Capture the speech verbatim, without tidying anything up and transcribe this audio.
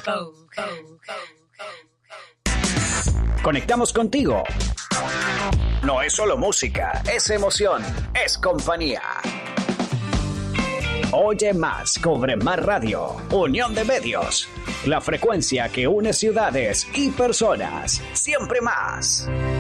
Conectamos contigo. No es solo música, es emoción, es compañía. Oye más, Cobre Más Radio, Unión de Medios. La frecuencia que une ciudades y personas. Siempre más.